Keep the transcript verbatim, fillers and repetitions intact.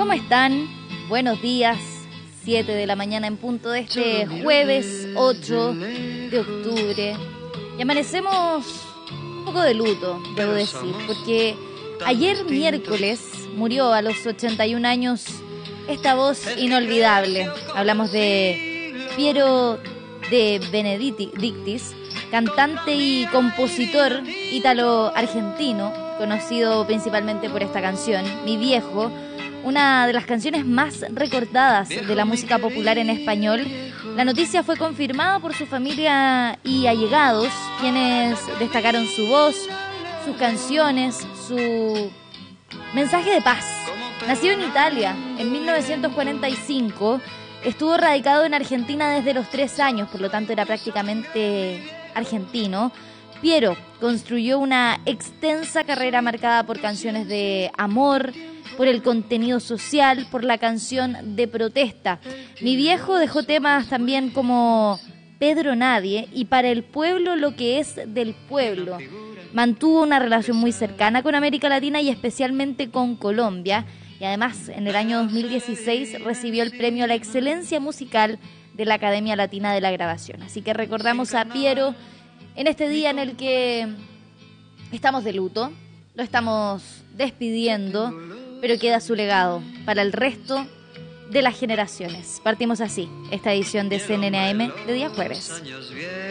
¿Cómo están? Buenos días, siete de la mañana en punto de este jueves ocho de octubre. Y amanecemos un poco de luto, debo decir, porque ayer miércoles murió a los ochenta y un años esta voz inolvidable. Hablamos de Piero de Benedictis, cantante y compositor ítalo-argentino, conocido principalmente por esta canción, Mi Viejo, una de las canciones más recordadas de la música popular en español. La noticia fue confirmada por su familia y allegados, quienes destacaron su voz, sus canciones, su mensaje de paz. Nacido en Italia en mil novecientos cuarenta y cinco, estuvo radicado en Argentina desde los tres años, por lo tanto era prácticamente argentino. Piero construyó una extensa carrera marcada por canciones de amor, por el contenido social, por la canción de protesta. Mi Viejo dejó temas también como Pedro Nadie y Para el pueblo lo que es del pueblo. Mantuvo una relación muy cercana con América Latina y especialmente con Colombia. Y además, en el año dos mil dieciséis recibió el premio a la excelencia musical de la Academia Latina de la Grabación. Así que recordamos a Piero en este día en el que estamos de luto, lo estamos despidiendo, pero queda su legado para el resto de las generaciones. Partimos así esta edición de C N N A M de día jueves.